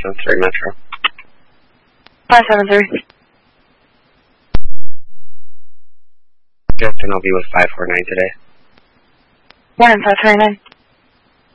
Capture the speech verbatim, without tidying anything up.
seven three Metro. five seven three. Justin, I'll be with five four nine today. one and five three nine.